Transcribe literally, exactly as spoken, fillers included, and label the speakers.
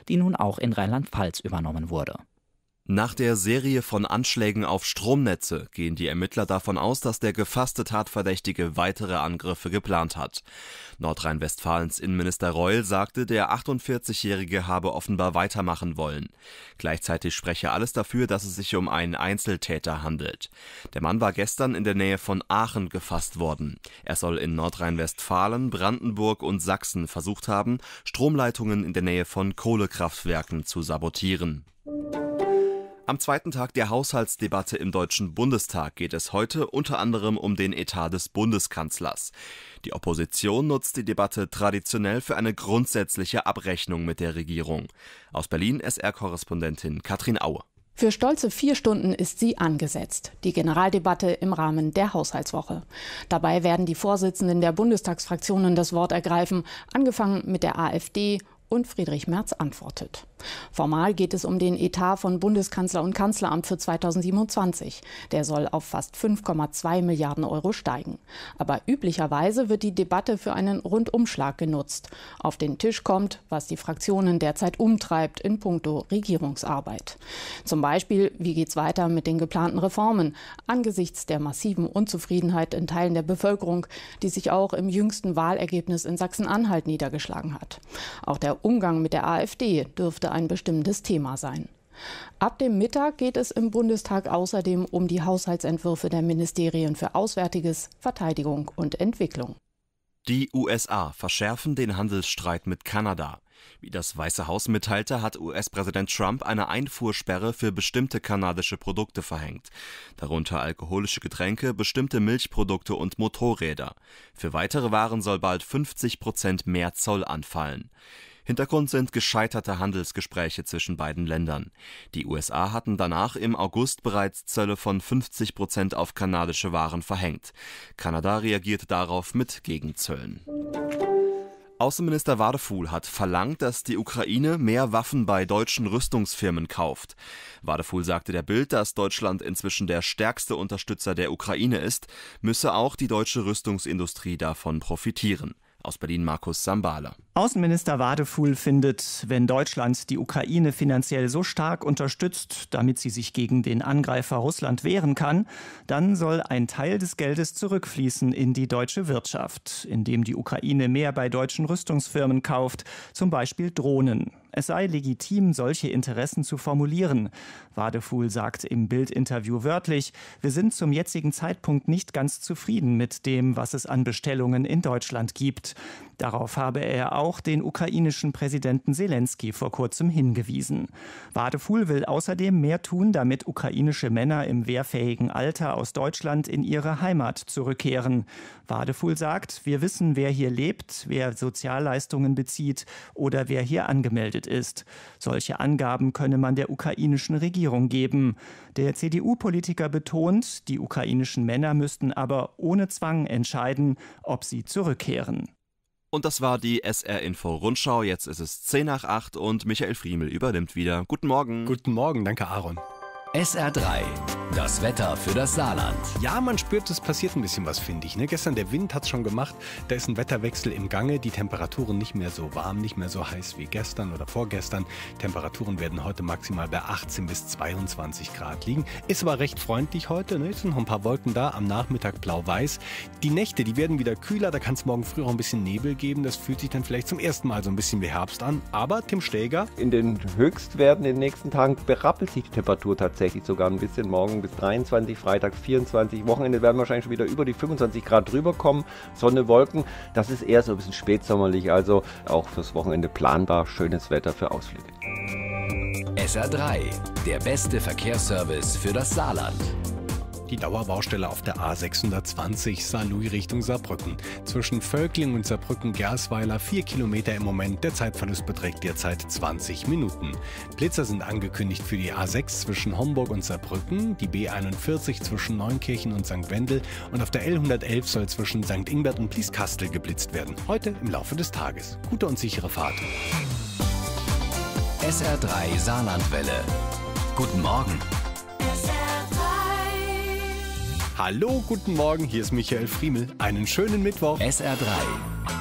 Speaker 1: die nun auch in Rheinland-Pfalz übernommen wurde.
Speaker 2: Nach der Serie von Anschlägen auf Stromnetze gehen die Ermittler davon aus, dass der gefasste Tatverdächtige weitere Angriffe geplant hat. Nordrhein-Westfalens Innenminister Reul sagte, der achtundvierzigjährige habe offenbar weitermachen wollen. Gleichzeitig spreche alles dafür, dass es sich um einen Einzeltäter handelt. Der Mann war gestern in der Nähe von Aachen gefasst worden. Er soll in Nordrhein-Westfalen, Brandenburg und Sachsen versucht haben, Stromleitungen in der Nähe von Kohlekraftwerken zu sabotieren. Am zweiten Tag der Haushaltsdebatte im Deutschen Bundestag geht es heute unter anderem um den Etat des Bundeskanzlers. Die Opposition nutzt die Debatte traditionell für eine grundsätzliche Abrechnung mit der Regierung. Aus Berlin S R-Korrespondentin Katrin Aue.
Speaker 3: Für stolze vier Stunden ist sie angesetzt, die Generaldebatte im Rahmen der Haushaltswoche. Dabei werden die Vorsitzenden der Bundestagsfraktionen das Wort ergreifen, angefangen mit der AfD, und Friedrich Merz antwortet. Formal geht es um den Etat von Bundeskanzler und Kanzleramt für zweitausendsiebenundzwanzig. Der soll auf fast fünf Komma zwei Milliarden Euro steigen. Aber üblicherweise wird die Debatte für einen Rundumschlag genutzt. Auf den Tisch kommt, was die Fraktionen derzeit umtreibt in puncto Regierungsarbeit. Zum Beispiel, wie geht's weiter mit den geplanten Reformen angesichts der massiven Unzufriedenheit in Teilen der Bevölkerung, die sich auch im jüngsten Wahlergebnis in Sachsen-Anhalt niedergeschlagen hat. Auch der Umgang mit der AfD dürfte ein bestimmtes Thema sein. Ab dem Mittag geht es im Bundestag außerdem um die Haushaltsentwürfe der Ministerien für Auswärtiges, Verteidigung und Entwicklung.
Speaker 2: Die U S A verschärfen den Handelsstreit mit Kanada. Wie das Weiße Haus mitteilte, hat U S-Präsident Trump eine Einfuhrsperre für bestimmte kanadische Produkte verhängt, darunter alkoholische Getränke, bestimmte Milchprodukte und Motorräder. Für weitere Waren soll bald fünfzig Prozent mehr Zoll anfallen. Hintergrund sind gescheiterte Handelsgespräche zwischen beiden Ländern. Die U S A hatten danach im August bereits Zölle von fünfzig Prozent auf kanadische Waren verhängt. Kanada reagierte darauf mit Gegenzöllen. Außenminister Wadefuhl hat verlangt, dass die Ukraine mehr Waffen bei deutschen Rüstungsfirmen kauft. Wadefuhl sagte der Bild, dass Deutschland inzwischen der stärkste Unterstützer der Ukraine ist, müsse auch die deutsche Rüstungsindustrie davon profitieren. Aus Berlin Markus Sambale.
Speaker 4: Außenminister Wadefuhl findet, wenn Deutschland die Ukraine finanziell so stark unterstützt, damit sie sich gegen den Angreifer Russland wehren kann, dann soll ein Teil des Geldes zurückfließen in die deutsche Wirtschaft, indem die Ukraine mehr bei deutschen Rüstungsfirmen kauft, zum Beispiel Drohnen. Es sei legitim, solche Interessen zu formulieren. Wadefuhl sagt im Bild-Interview wörtlich, wir sind zum jetzigen Zeitpunkt nicht ganz zufrieden mit dem, was es an Bestellungen in Deutschland gibt. Darauf habe er auch den ukrainischen Präsidenten Selenskyj vor kurzem hingewiesen. Wadefuhl will außerdem mehr tun, damit ukrainische Männer im wehrfähigen Alter aus Deutschland in ihre Heimat zurückkehren. Wadefuhl sagt, wir wissen, wer hier lebt, wer Sozialleistungen bezieht oder wer hier angemeldet ist. Solche Angaben könne man der ukrainischen Regierung geben. Der C D U-Politiker betont, die ukrainischen Männer müssten aber ohne Zwang entscheiden, ob sie zurückkehren.
Speaker 2: Und das war die S R-Info-Rundschau. Jetzt ist es zehn nach acht und Michael Friemel übernimmt wieder. Guten Morgen.
Speaker 5: Guten Morgen, danke Aaron.
Speaker 6: S R drei, das Wetter für das Saarland.
Speaker 5: Ja, man spürt, es passiert ein bisschen was, finde ich. Ne? Gestern der Wind hat es schon gemacht, da ist ein Wetterwechsel im Gange. Die Temperaturen nicht mehr so warm, nicht mehr so heiß wie gestern oder vorgestern. Temperaturen werden heute maximal bei achtzehn bis zweiundzwanzig Grad liegen. Ist aber recht freundlich heute, ne? Es sind noch ein paar Wolken da, am Nachmittag blau-weiß. Die Nächte, die werden wieder kühler, da kann es morgen früh auch ein bisschen Nebel geben. Das fühlt sich dann vielleicht zum ersten Mal so ein bisschen wie Herbst an. Aber Tim Schläger?
Speaker 7: In den Höchstwerten in den nächsten Tagen berappelt sich die Temperatur tatsächlich sogar ein bisschen. Morgen bis dreiundzwanzig, Freitag vierundzwanzig. Wochenende werden wahrscheinlich schon wieder über die fünfundzwanzig Grad drüber kommen. Sonne, Wolken. Das ist eher so ein bisschen spätsommerlich, also auch fürs Wochenende planbar. Schönes Wetter für Ausflüge.
Speaker 6: S R drei, der beste Verkehrsservice für das Saarland.
Speaker 5: Die Dauerbaustelle auf der A sechshundertzwanzig Saarlouis Richtung Saarbrücken. Zwischen Völkling und Saarbrücken-Gersweiler vier Kilometer im Moment. Der Zeitverlust beträgt derzeit zwanzig Minuten. Blitzer sind angekündigt für die A sechs zwischen Homburg und Saarbrücken, die B einundvierzig zwischen Neunkirchen und Sankt Wendel und auf der L hundertelf soll zwischen Sankt Ingbert und Blieskastel geblitzt werden. Heute im Laufe des Tages. Gute und sichere Fahrt.
Speaker 6: S R drei Saarlandwelle. Guten Morgen.
Speaker 5: Hallo, guten Morgen, hier ist Michael Friemel. Einen schönen Mittwoch.
Speaker 6: S R drei.